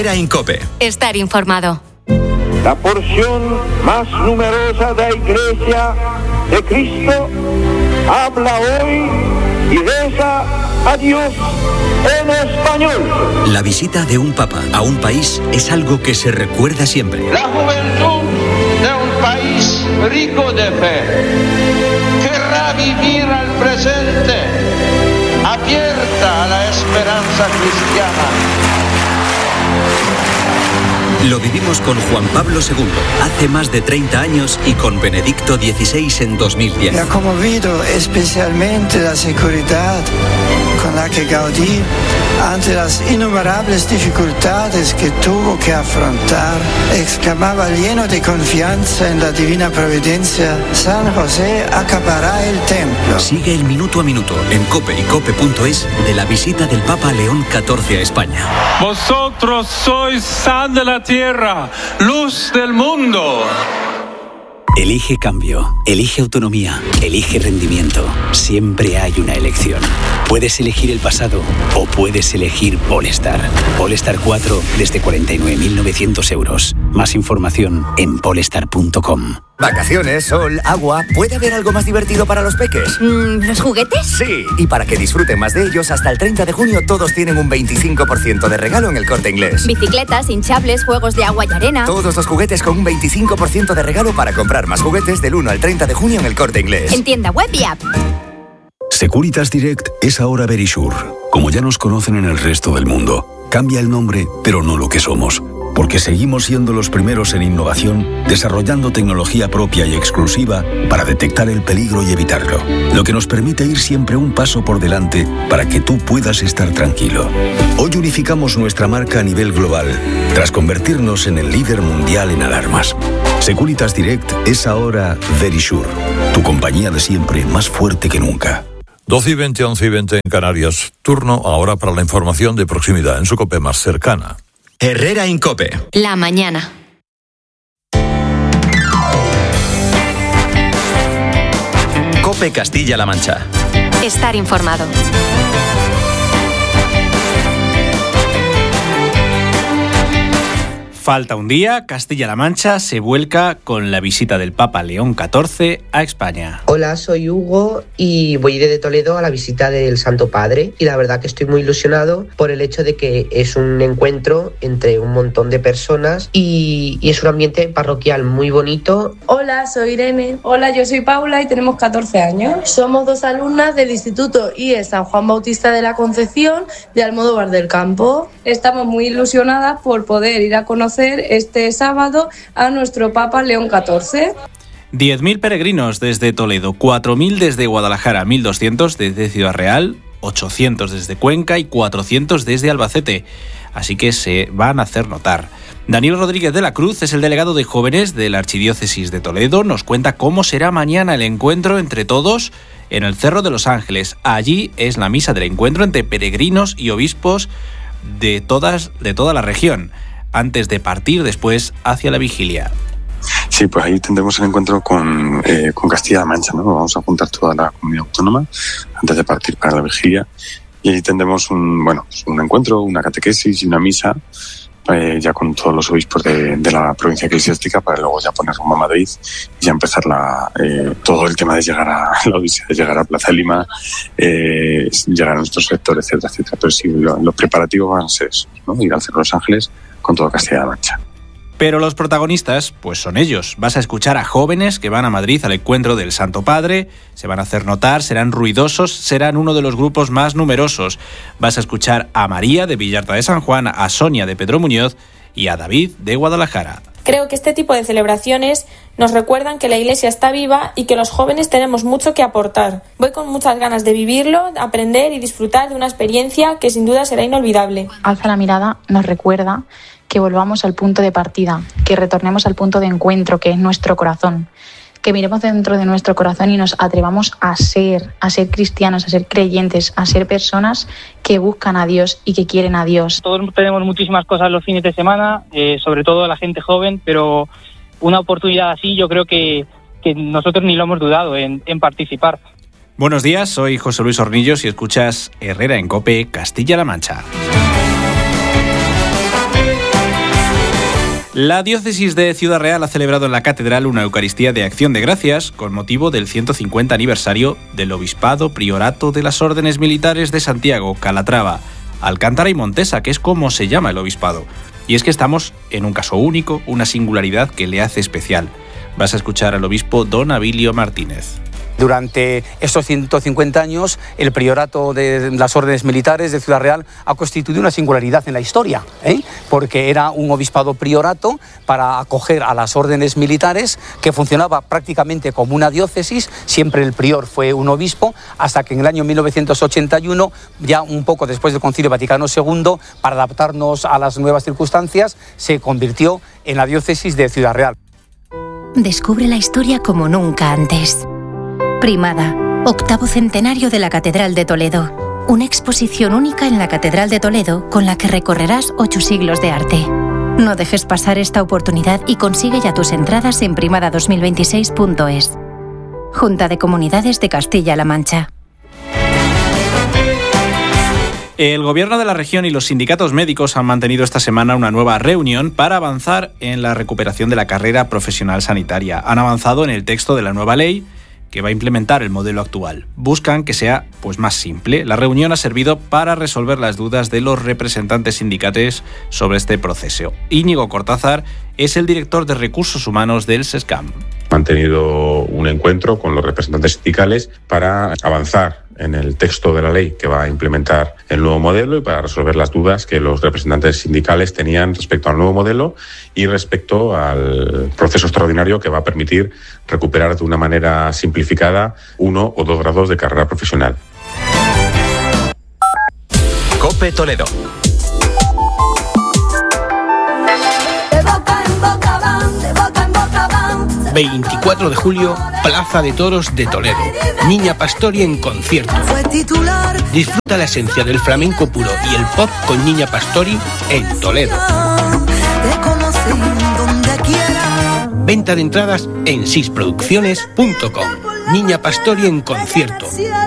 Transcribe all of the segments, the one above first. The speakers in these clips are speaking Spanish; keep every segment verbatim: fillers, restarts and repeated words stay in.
Herrera Incope. Estar informado. La porción más numerosa de la Iglesia de Cristo habla hoy y reza a Dios en español. La visita de un papa a un país es algo que se recuerda siempre. La juventud de un país rico de fe querrá vivir al presente, abierta a la esperanza cristiana. Lo vivimos con Juan Pablo segundo hace más de treinta años y con Benedicto dieciséis en dos mil diez. Me ha conmovido especialmente la seguridad con la que Gaudí, ante las innumerables dificultades que tuvo que afrontar, exclamaba lleno de confianza en la divina providencia: San José acabará el templo. Sigue el minuto a minuto en cope y cope punto es de la visita del Papa León catorce a España. Vosotros sois sal de la tierra, luz del mundo. Elige cambio, elige autonomía, elige rendimiento. Siempre hay una elección. Puedes elegir el pasado o puedes elegir Polestar. Polestar cuatro desde cuarenta y nueve mil novecientos euros. Más información en polestar punto com. Vacaciones, sol, agua. ¿Puede haber algo más divertido para los peques? Mm, ¿Los juguetes? Sí, y para que disfruten más de ellos, hasta el treinta de junio todos tienen un veinticinco por ciento de regalo en El Corte Inglés. Bicicletas, hinchables, juegos de agua y arena. Todos los juguetes con un veinticinco por ciento de regalo para comprar más juguetes del uno al treinta de junio en El Corte Inglés. En tienda web y app. Securitas Direct es ahora Verisure. Como ya nos conocen en el resto del mundo, cambia el nombre, pero no lo que somos. Porque seguimos siendo los primeros en innovación, desarrollando tecnología propia y exclusiva para detectar el peligro y evitarlo. Lo que nos permite ir siempre un paso por delante para que tú puedas estar tranquilo. Hoy unificamos nuestra marca a nivel global, tras convertirnos en el líder mundial en alarmas. Securitas Direct es ahora Verisure, tu compañía de siempre más fuerte que nunca. doce y veinte, once y veinte en Canarias. Turno ahora para la información de proximidad en su COPE más cercana. Herrera Incope. La mañana. COPE Castilla-La Mancha. Estar informado. Falta un día, Castilla-La Mancha se vuelca con la visita del Papa León catorce a España. Hola, soy Hugo y voy a ir de Toledo a la visita del Santo Padre y la verdad que estoy muy ilusionado por el hecho de que es un encuentro entre un montón de personas y, y es un ambiente parroquial muy bonito. Hola, soy Irene. Hola, yo soy Paula y tenemos catorce años. Somos dos alumnas del Instituto I E San Juan Bautista de la Concepción de Almodóvar del Campo. Estamos muy ilusionadas por poder ir a conocer este sábado a nuestro Papa León catorce. diez mil peregrinos desde Toledo, cuatro mil desde Guadalajara, mil doscientos desde Ciudad Real, ochocientos desde Cuenca y cuatrocientos desde Albacete. Así que se van a hacer notar. Daniel Rodríguez de la Cruz es el delegado de jóvenes de la Archidiócesis de Toledo. Nos cuenta cómo será mañana el encuentro entre todos en el Cerro de los Ángeles. Allí es la misa del encuentro entre peregrinos y obispos de, todas, de toda la región, antes de partir después hacia la vigilia. Sí, pues ahí tendremos el encuentro con, eh, con Castilla-La Mancha, ¿no? Vamos a juntar toda la comunidad autónoma antes de partir para la vigilia y ahí tendremos un, bueno, un encuentro, una catequesis y una misa eh, ya con todos los obispos de, de la provincia eclesiástica para luego ya poner rumbo a Madrid y ya empezar la, eh, todo el tema de llegar a la odisea, de llegar a Plaza de Lima, eh, llegar a nuestro sector, etcétera, etcétera. Pero sí, lo, los preparativos van a ser eso, ¿no? Ir al Cerro de los Ángeles con todo Castilla-La Mancha. Pero los protagonistas, pues son ellos. Vas a escuchar a jóvenes que van a Madrid al encuentro del Santo Padre, se van a hacer notar, serán ruidosos, serán uno de los grupos más numerosos. Vas a escuchar a María de Villarta de San Juan, a Sonia de Pedro Muñoz y a David de Guadalajara. Creo que este tipo de celebraciones nos recuerdan que la Iglesia está viva y que los jóvenes tenemos mucho que aportar. Voy con muchas ganas de vivirlo, aprender y disfrutar de una experiencia que sin duda será inolvidable. Alza la mirada nos recuerda que volvamos al punto de partida, que retornemos al punto de encuentro que es nuestro corazón, que miremos dentro de nuestro corazón y nos atrevamos a ser, a ser cristianos, a ser creyentes, a ser personas que buscan a Dios y que quieren a Dios. Todos tenemos muchísimas cosas los fines de semana, eh, sobre todo la gente joven, pero una oportunidad así yo creo que, que nosotros ni lo hemos dudado en, en participar. Buenos días, soy José Luis Hornillos y escuchas Herrera en COPE, Castilla-La Mancha. La diócesis de Ciudad Real ha celebrado en la catedral una Eucaristía de Acción de Gracias con motivo del ciento cincuenta aniversario del Obispado Priorato de las Órdenes Militares de Santiago, Calatrava, Alcántara y Montesa, que es como se llama el obispado. Y es que estamos en un caso único, una singularidad que le hace especial. Vas a escuchar al obispo don Abilio Martínez. Durante estos ciento cincuenta años, el priorato de las órdenes militares de Ciudad Real ha constituido una singularidad en la historia, ¿eh? porque era un obispado priorato para acoger a las órdenes militares que funcionaba prácticamente como una diócesis. Siempre el prior fue un obispo, hasta que en el año mil novecientos ochenta y uno, ya un poco después del Concilio Vaticano segundo, para adaptarnos a las nuevas circunstancias, se convirtió en la diócesis de Ciudad Real. Descubre la historia como nunca antes. Primada, octavo centenario de la Catedral de Toledo. Una exposición única en la Catedral de Toledo con la que recorrerás ocho siglos de arte. No dejes pasar esta oportunidad y consigue ya tus entradas en primada dos mil veintiséis punto es. Junta de Comunidades de Castilla-La Mancha. El Gobierno de la región y los sindicatos médicos han mantenido esta semana una nueva reunión para avanzar en la recuperación de la carrera profesional sanitaria. Han avanzado en el texto de la nueva ley que va a implementar el modelo actual. Buscan que sea pues más simple. La reunión ha servido para resolver las dudas de los representantes sindicales sobre este proceso. Íñigo Cortázar es el director de Recursos Humanos del SESCAM. Han tenido un encuentro con los representantes sindicales para avanzar en el texto de la ley que va a implementar el nuevo modelo y para resolver las dudas que los representantes sindicales tenían respecto al nuevo modelo y respecto al proceso extraordinario que va a permitir recuperar de una manera simplificada uno o dos grados de carrera profesional. COPE Toledo. veinticuatro de julio, Plaza de Toros de Toledo. Niña Pastori en concierto. Disfruta la esencia del flamenco puro y el pop con Niña Pastori en Toledo. Venta de entradas en sisproducciones punto com. Niña Pastori en concierto.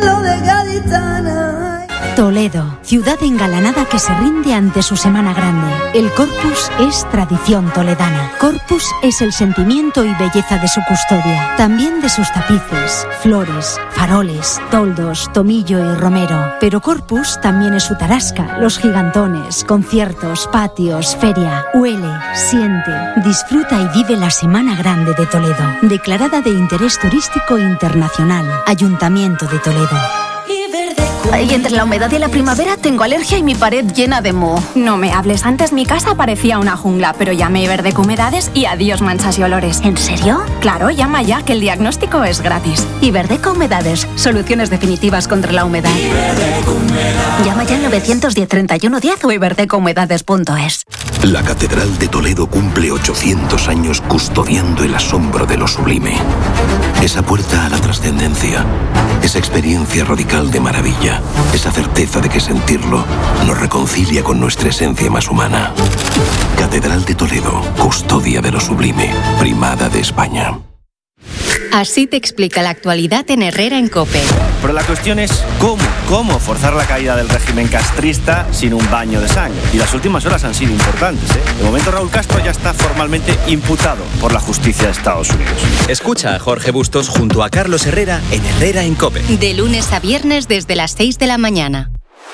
Toledo, ciudad engalanada que se rinde ante su Semana Grande. El Corpus es tradición toledana. Corpus es el sentimiento y belleza de su custodia, también de sus tapices, flores, faroles, toldos, tomillo y romero. Pero Corpus también es su tarasca, los gigantones, conciertos, patios, feria. Huele, siente, disfruta y vive la Semana Grande de Toledo, declarada de interés turístico internacional. Ayuntamiento de Toledo. Y entre la humedad y la primavera tengo alergia y mi pared llena de moho. No me hables, antes mi casa parecía una jungla, pero llamé a Iberdeco Humedades y adiós manchas y olores. ¿En serio? Claro, llama ya, que el diagnóstico es gratis. Iberdeco Humedades, soluciones definitivas contra la humedad. Llama ya al nueve uno cero, treinta y uno diez o iberdeco humedades punto es. La Catedral de Toledo cumple ochocientos años custodiando el asombro de lo sublime. Esa puerta a la trascendencia, esa experiencia radical de maravilla, esa certeza de que sentirlo nos reconcilia con nuestra esencia más humana. Catedral de Toledo, custodia de lo sublime, primada de España. Así te explica la actualidad en Herrera en COPE. Pero la cuestión es cómo, cómo forzar la caída del régimen castrista sin un baño de sangre. Y las últimas horas han sido importantes, ¿eh? De momento Raúl Castro ya está formalmente imputado por la justicia de Estados Unidos. Escucha a Jorge Bustos junto a Carlos Herrera en Herrera en COPE. De lunes a viernes desde las seis de la mañana.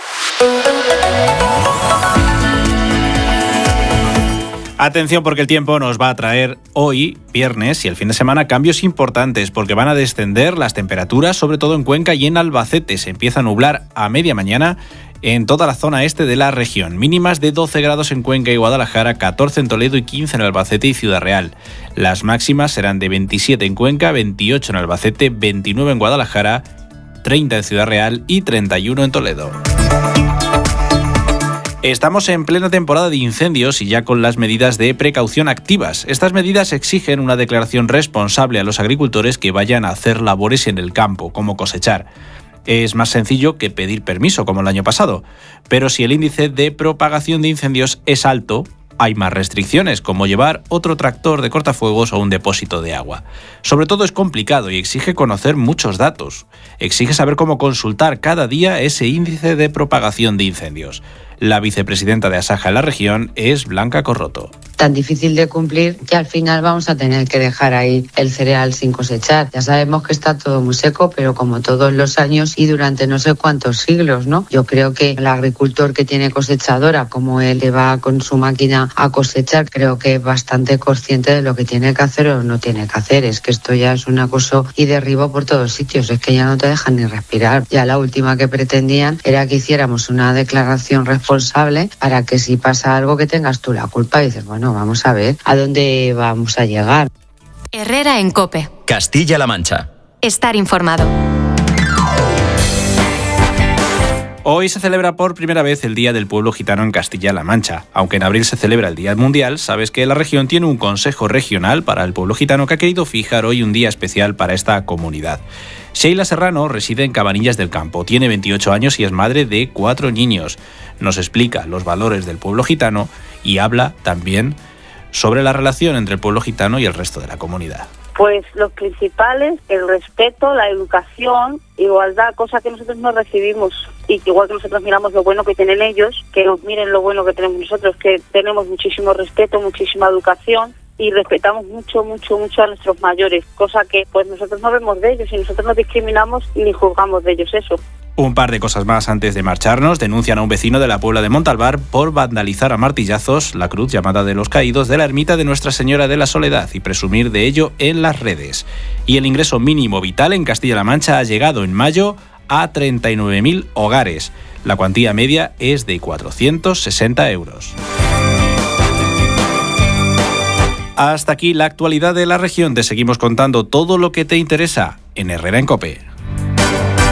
Atención, porque el tiempo nos va a traer hoy, viernes y el fin de semana, cambios importantes porque van a descender las temperaturas, sobre todo en Cuenca y en Albacete. Se empieza a nublar a media mañana en toda la zona este de la región. Mínimas de doce grados en Cuenca y Guadalajara, catorce en Toledo y quince en Albacete y Ciudad Real. Las máximas serán de veintisiete en Cuenca, veintiocho en Albacete, veintinueve en Guadalajara, treinta en Ciudad Real y treinta y uno en Toledo. Estamos en plena temporada de incendios y ya con las medidas de precaución activas. Estas medidas exigen una declaración responsable a los agricultores que vayan a hacer labores en el campo, como cosechar. Es más sencillo que pedir permiso, como el año pasado. Pero si el índice de propagación de incendios es alto, hay más restricciones, como llevar otro tractor de cortafuegos o un depósito de agua. Sobre todo es complicado y exige conocer muchos datos. Exige saber cómo consultar cada día ese índice de propagación de incendios. La vicepresidenta de Asaja en la región es Blanca Corroto. tan difícil de cumplir que al final vamos a tener que dejar ahí el cereal sin cosechar. Ya sabemos que está todo muy seco, pero como todos los años y durante no sé cuántos siglos, ¿no? Yo creo que el agricultor que tiene cosechadora, como él que va con su máquina a cosechar, creo que es bastante consciente de lo que tiene que hacer o no tiene que hacer. Es que esto ya es un acoso y derribo por todos sitios, es que ya no te dejan ni respirar. Ya la última que pretendían era que hiciéramos una declaración responsable para que si pasa algo que tengas tú la culpa. Y dices, bueno, vamos a ver a dónde vamos a llegar. Herrera en COPE. Castilla-La Mancha. Estar informado. Hoy se celebra por primera vez el Día del Pueblo Gitano en Castilla-La Mancha. Aunque en abril se celebra el Día Mundial, sabes que la región tiene un Consejo Regional para el Pueblo Gitano que ha querido fijar hoy un día especial para esta comunidad. Sheila Serrano reside en Cabanillas del Campo, tiene veintiocho años y es madre de cuatro niños. Nos explica los valores del pueblo gitano y habla también sobre la relación entre el pueblo gitano y el resto de la comunidad. Pues los principales, el respeto, la educación, igualdad, cosa que nosotros no recibimos, y que igual que nosotros miramos lo bueno que tienen ellos, que nos miren lo bueno que tenemos nosotros, que tenemos muchísimo respeto, muchísima educación y respetamos mucho, mucho, mucho a nuestros mayores, cosa que pues nosotros no vemos de ellos y nosotros no discriminamos ni juzgamos de ellos eso. Un par de cosas más antes de marcharnos. Denuncian a un vecino de la Puebla de Montalbar por vandalizar a martillazos la cruz llamada de los caídos de la ermita de Nuestra Señora de la Soledad y presumir de ello en las redes. Y el ingreso mínimo vital en Castilla-La Mancha ha llegado en mayo a treinta y nueve mil hogares. La cuantía media es de cuatrocientos sesenta euros. Hasta aquí la actualidad de la región. Te seguimos contando todo lo que te interesa en Herrera en COPE.